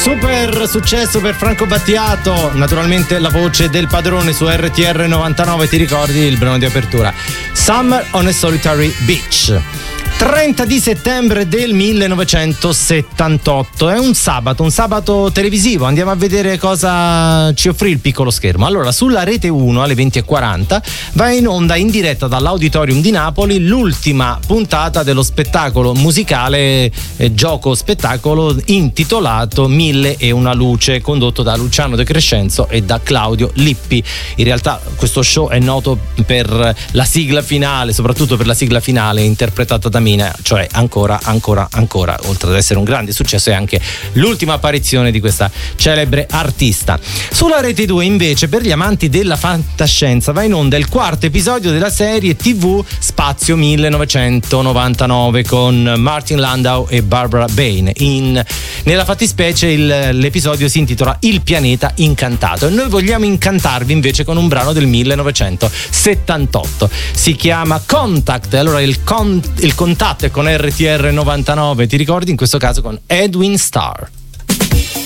Super successo per Franco Battiato, naturalmente la voce del padrone su RTR 99, ti ricordi il brano di apertura? Summer on a Solitary Beach. 30 di settembre del 1978, è un sabato televisivo, andiamo a vedere cosa ci offrì il piccolo schermo. Allora, sulla Rete 1 alle 20:40 va in onda in diretta dall'Auditorium di Napoli l'ultima puntata dello spettacolo musicale gioco spettacolo intitolato Mille e una luce, condotto da Luciano De Crescenzo e da Claudio Lippi. In realtà questo show è noto per la sigla finale, soprattutto per la sigla finale interpretata da Mina, cioè ancora, oltre ad essere un grande successo è anche l'ultima apparizione di questa celebre artista. Sulla Rete 2 invece, per gli amanti della fantascienza, va in onda il quarto episodio della serie TV Spazio 1999 con Martin Landau e Barbara Bain. Nella fattispecie l'episodio si intitola Il pianeta incantato e noi vogliamo incantarvi invece con un brano del 1978, si chiama Contact. Allora il contatto è con RTR 99, ti ricordi, in questo caso con Edwin Starr.